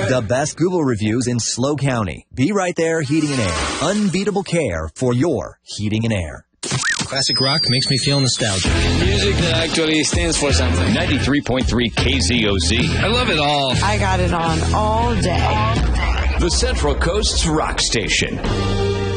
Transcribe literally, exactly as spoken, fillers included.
The best Google reviews in SLO County. Be Right There Heating and Air. Unbeatable care for your heating and air. Classic rock makes me feel nostalgic. Music that actually stands for something. ninety-three point three K Z O Z. I love it all. I got it on all day. The Central Coast's rock station.